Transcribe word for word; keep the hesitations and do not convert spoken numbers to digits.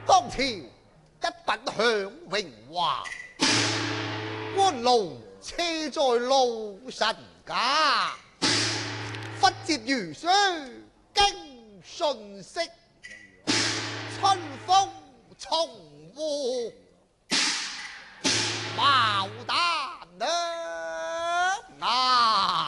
當朝一品享榮華，安龍車載老臣家，忽接如書經信息，春風從和。